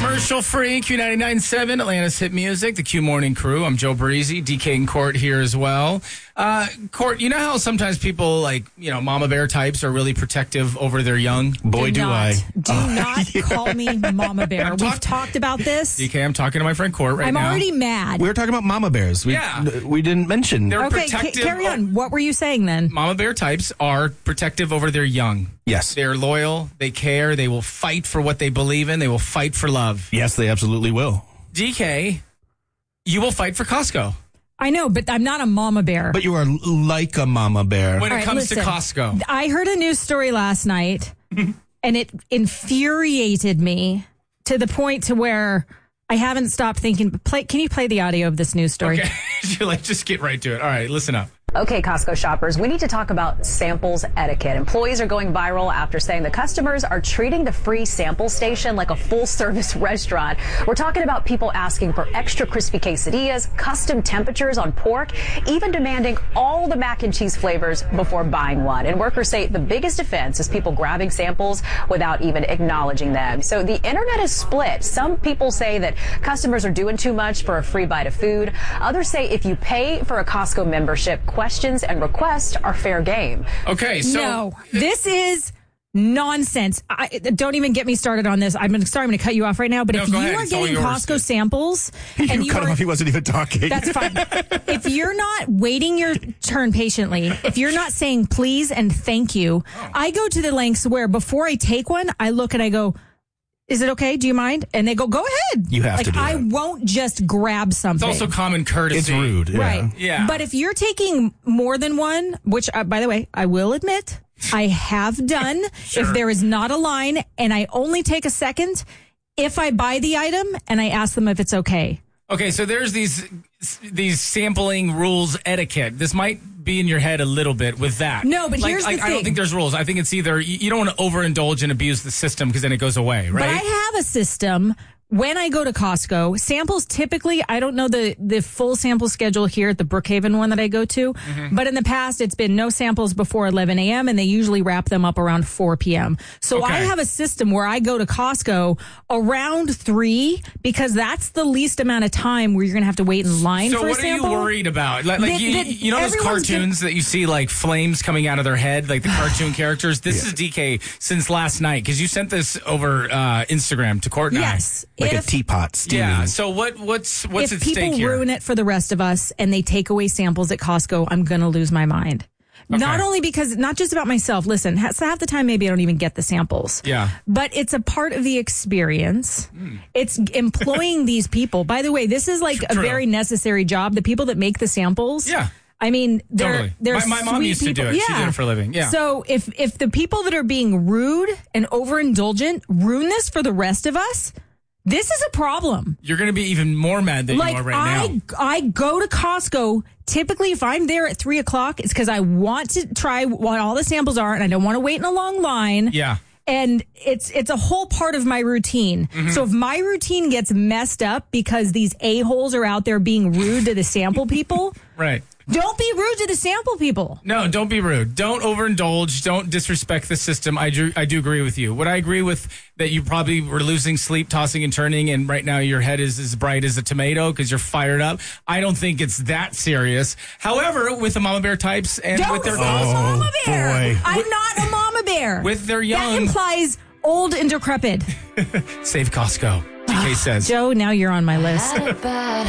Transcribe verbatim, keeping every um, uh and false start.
Commercial free, Q ninety-nine point seven, Atlanta's hit music, the Q Morning Crew. I'm Joe Breezy, D K and Court here as well. Uh, Court, you know how sometimes people like, you know, mama bear types are really protective over their young? Boy, do, do I. Do Oh, not yeah. call me mama bear. I'm We've talk- talked about this. D K, I'm talking to my friend Court right I'm now. already mad. We were talking about mama bears. We, Yeah. We didn't mention. They're Okay, ca- protective. carry on. What were you saying then? Mama bear types are protective over their young. Yes. They're loyal. They care. They will fight for what they believe in. They will fight for love. Yes, they absolutely will. D K, you will fight for Costco I know, but I'm not a mama bear. But you are like a mama bear. when All it right, comes to listen. Costco. I heard a news story last night, and it infuriated me to the point to where I haven't stopped thinking. Play, can you play the audio of this news story? Okay. You're like, just get right to it. All right, listen up. Okay, Costco shoppers, we need to talk about samples etiquette. Employees are going viral after saying the customers are treating the free sample station like a full-service restaurant. We're talking about people asking for extra crispy quesadillas, custom temperatures on pork, even demanding all the mac and cheese flavors before buying one. And workers say the biggest offense is people grabbing samples without even acknowledging them. So the internet is split. Some people say that customers are doing too much for a free bite of food. Others say if you pay for a Costco membership, questions and requests are fair game. Okay, so no, this is nonsense. I, don't even get me started on this. I'm sorry, I'm going to cut you off right now. But No, if you go ahead. are It's all getting yours. Costco samples, You and you cut are, him off. He wasn't even talking. that's fine. If you're not waiting your turn patiently, if you're not saying please and thank you, I go to the lengths where before I take one, I look and I go, is it okay? Do you mind? And they go, go ahead. You have like, to do I that. won't just grab it's something. also common courtesy. It's rude. Yeah. Right. Yeah. But if you're taking more than one, which, uh, by the way, I will admit, I have done, Sure. if there is not a line and I only take a second, if I buy the item and I ask them if it's okay. Okay, so there's these these sampling rules etiquette. This might be in your head a little bit with that. No, but like, here's like, the I don't thing. think there's rules. I think it's either you, you don't want to overindulge and abuse the system because then it goes away, right? But I have a system. When I go to Costco, samples typically, I don't know the, the full sample schedule here at the Brookhaven one that I go to, Mm-hmm. but in the past it's been no samples before eleven a.m. and they usually wrap them up around four p.m. So Okay. I have a system where I go to Costco around three because that's the least amount of time where you're going to have to wait in line so for a what are sample. you worried about? Like, like That- you, that you know those everyone's cartoons that you see like flames coming out of their head, like the cartoon characters? This is D K since last night because you sent this over uh, Instagram to Court and I. Yes. Like if, a teapot steaming. Yeah. So what what's what's if at stake people here? ruin it for the rest of us and they take away samples at Costco, I'm going to lose my mind. Not Okay. only because, not just about myself. Listen, half half the time maybe I don't even get the samples. Yeah. But it's a part of the experience. Hmm. It's employing these people. By the way, this is like a True. very necessary job. The people that make the samples. Yeah. I mean, they're Totally. they're My- my mom sweet used to do people. it. She Yeah. did it for a living. Yeah. So if if the people that are being rude and overindulgent ruin this for the rest of us, this is a problem. You're going to be even more mad than Like you are right I, now. I go to Costco. Typically, if I'm there at three o'clock, it's because I want to try what all the samples are, and I don't want to wait in a long line. Yeah. And it's it's a whole part of my routine. Mm-hmm. So if my routine gets messed up because these a-holes are out there being rude to the sample people, Right. don't be rude to the sample people. No, don't be rude. Don't overindulge. Don't disrespect the system. I do, I do agree with you. What I agree with that you probably were losing sleep, tossing and turning, and right now your head is as bright as a tomato because you're fired up. I don't think it's that serious. However, with the mama bear types and Don't with their say mama bear. boy. I'm not a mama bear. with their that young, implies old and decrepit. save Costco. D K says. Joe, now you're on my list. Had a bad